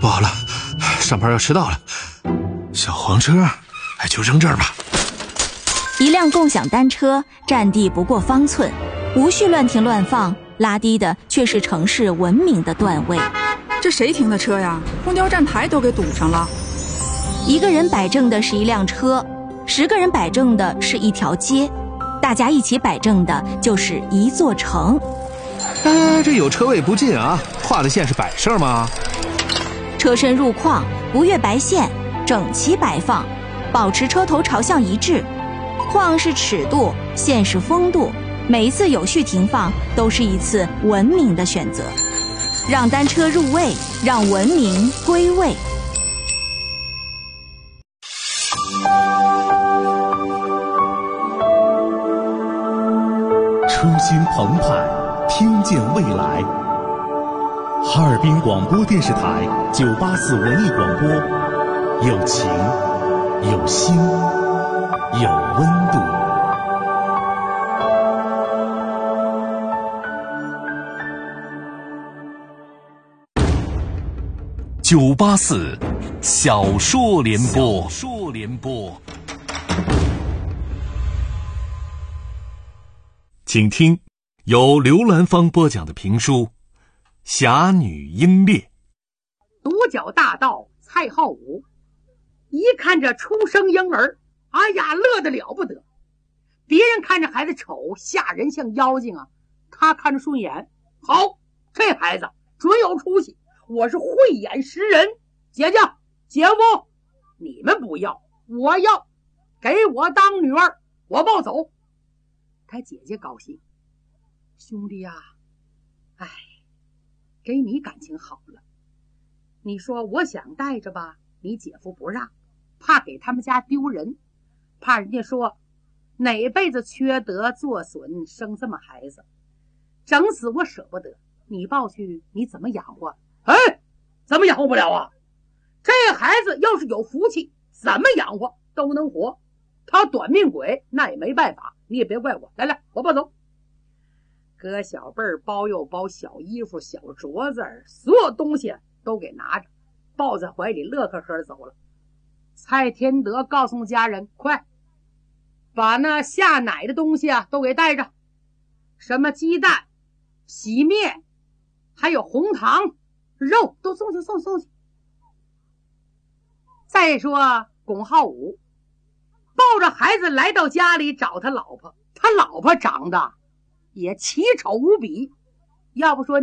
不好了，上班要迟到了。小黄车，就扔这儿吧。 一辆共享单车占地不过方寸，无序乱停乱放，拉低的却是城市文明的段位。 这谁停的车呀？公交站台都给堵上了。 一个人摆正的是一辆车，10个人摆正的是一条街，大家一起摆正的就是一座城。 这有车位不进啊，画的线是摆设吗？ 车身入框，不越白线，整齐摆放，保持车头朝向一致。框是尺度，线是风度，每一次有序停放都是一次文明的选择。让单车入位，让文明归位。 初心澎湃，听见未来。哈尔滨广播电视台984文艺广播，有情，有心，有温度。984小说联播。请听由刘兰芳播讲的评书《侠女英烈》。 独角大盗蔡浩武一看这出生婴儿，哎呀，乐得了不得。别人看着孩子丑吓人像妖精啊，他看着顺眼。好，这孩子准有出息，我是慧眼识人。姐姐姐夫，你们不要，我要，给我当女儿，我抱走。他姐姐高兴，兄弟啊，给你感情好了。你说我想带着吧，你姐夫不让，怕给他们家丢人，怕人家说哪辈子缺德作损生这么孩子，整死我舍不得。你抱去你怎么养活？怎么养活不了啊？这孩子要是有福气，怎么养活都能活。他短命鬼那也没办法，你也别怪我。来，我抱走。搁小辈儿包又包，小衣服小镯子所有东西都给拿着，抱在怀里乐呵呵走了。蔡天德告诉家人，快把那下奶的东西都给带着，什么鸡蛋、洗面还有红糖肉都送去。再说龚浩武抱着孩子来到家里找他老婆，他老婆长得也奇丑无比，要不说